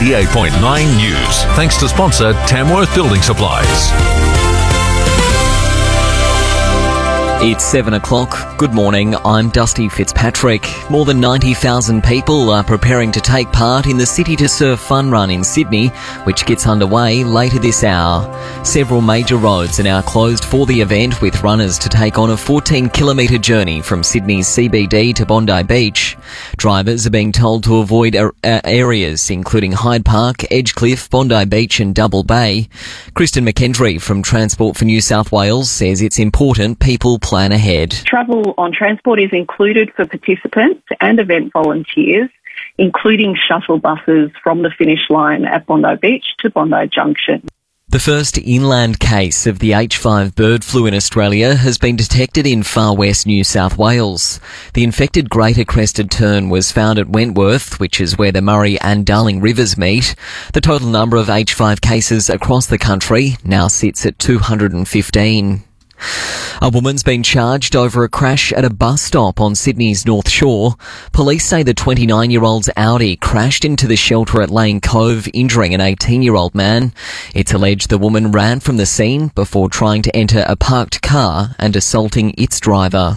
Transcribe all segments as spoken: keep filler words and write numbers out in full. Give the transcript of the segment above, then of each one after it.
eighty-eight point nine News. Thanks to sponsor Tamworth Building Supplies. It's seven o'clock. Good morning, I'm Dusty Fitzpatrick. More than ninety thousand people are preparing to take part in the City to Surf Fun Run in Sydney, which gets underway later this hour. Several major roads are now closed for the event, with runners to take on a fourteen kilometre journey from Sydney's C B D to Bondi Beach. Drivers are being told to avoid ar- areas including Hyde Park, Edgecliff, Bondi Beach and Double Bay. Kristen McKendry from Transport for New South Wales says it's important people plan ahead. Travel on transport is included for participants and event volunteers, including shuttle buses from the finish line at Bondi Beach to Bondi Junction. The first inland case of the H five bird flu in Australia has been detected in far west New South Wales. The infected greater crested tern was found at Wentworth, which is where the Murray and Darling rivers meet. The total number of H five cases across the country now sits at two hundred fifteen. A woman's been charged over a crash at a bus stop on Sydney's North Shore. Police say the twenty-nine-year-old's Audi crashed into the shelter at Lane Cove, injuring an eighteen-year-old man. It's alleged the woman ran from the scene before trying to enter a parked car and assaulting its driver.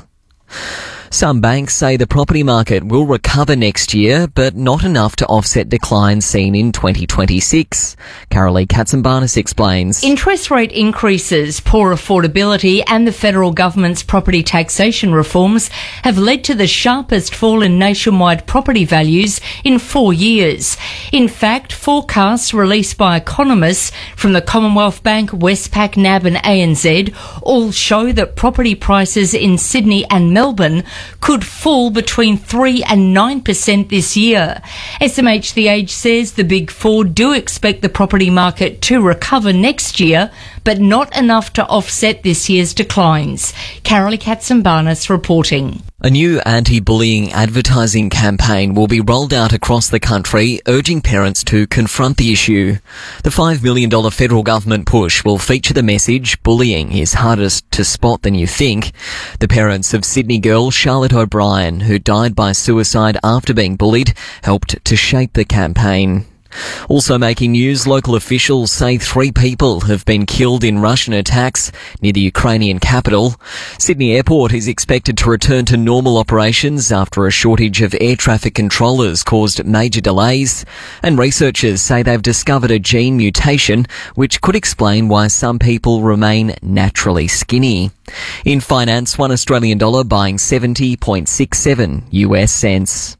Some banks say the property market will recover next year, but not enough to offset declines seen in twenty twenty-six. Carolee Katzenbarnis explains. Interest rate increases, poor affordability and the federal government's property taxation reforms have led to the sharpest fall in nationwide property values in four years. In fact, forecasts released by economists from the Commonwealth Bank, Westpac, N A B and A N Z all show that property prices in Sydney and Melbourne could fall between three and nine percent this year. S M H The Age says the Big Four do expect the property market to recover next year, but not enough to offset this year's declines. Carolee Katzenbarnis reporting. A new anti-bullying advertising campaign will be rolled out across the country, urging parents to confront the issue. The five million dollars federal government push will feature the message, bullying is hardest to spot than you think. The parents of Sydney girl Charlotte O'Brien, who died by suicide after being bullied, helped to shape the campaign. Also making news, local officials say three people have been killed in Russian attacks near the Ukrainian capital. Sydney Airport is expected to return to normal operations after a shortage of air traffic controllers caused major delays. And researchers say they've discovered a gene mutation which could explain why some people remain naturally skinny. In finance, one Australian dollar buying seventy point six seven U S cents.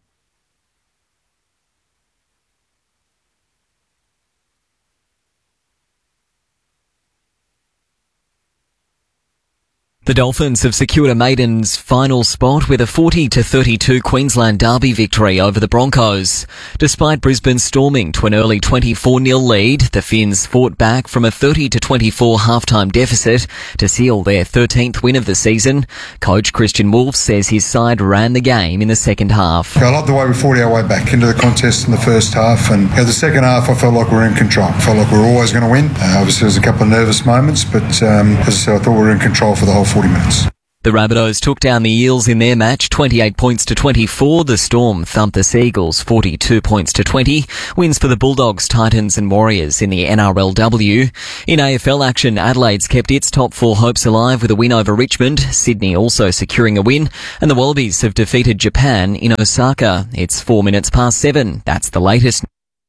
The Dolphins have secured a maiden's final spot with a forty to thirty-two Queensland Derby victory over the Broncos. Despite Brisbane storming to an early twenty-four nil lead, the Finns fought back from a thirty to twenty-four halftime deficit to seal their thirteenth win of the season. Coach Christian Wolf says his side ran the game in the second half. I love the way we fought our way back into the contest in the first half, and you know, the second half I felt like we were in control. I felt like we were always going to win. Uh, obviously there was a couple of nervous moments, but um, as I said, I thought we were in control for the whole forty minutes. The Rabbitohs took down the Eels in their match, twenty-eight points to twenty-four. The Storm thumped the Seagulls, forty-two points to twenty. Wins for the Bulldogs, Titans and Warriors in the N R L W. In A F L action, Adelaide's kept its top four hopes alive with a win over Richmond. Sydney also securing a win. And the Wallabies have defeated Japan in Osaka. It's four minutes past seven. That's the latest.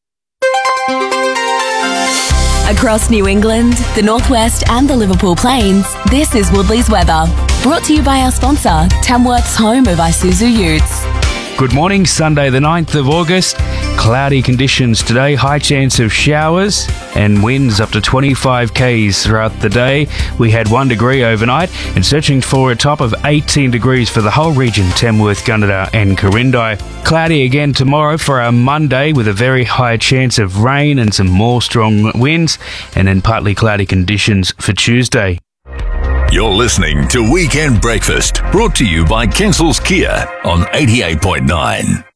Across New England, the Northwest and the Liverpool Plains, this is Woodley's weather. Brought to you by our sponsor, Tamworth's home of Isuzu Utes. Good morning, Sunday the ninth of August. Cloudy conditions today, high chance of showers and winds up to twenty-five kays throughout the day. We had one degree overnight and searching for a top of eighteen degrees for the whole region, Tamworth, Gunnedah and Corindi. Cloudy again tomorrow for our Monday with a very high chance of rain and some more strong winds, and then partly cloudy conditions for Tuesday. You're listening to Weekend Breakfast, brought to you by Kensals Kia on eighty-eight point nine.